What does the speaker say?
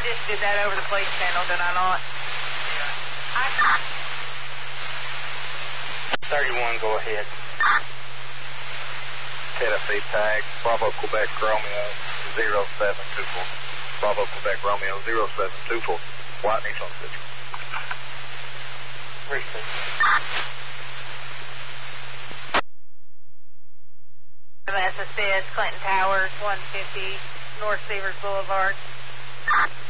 just did that over the police channel, did I not? Yeah. 31, go ahead. Tennessee tag, Bravo Quebec Romeo 0724. Bravo Quebec Romeo 0724. Whiteny's on the picture. Receive. MS is Clinton Towers, 150 North Severs Boulevard.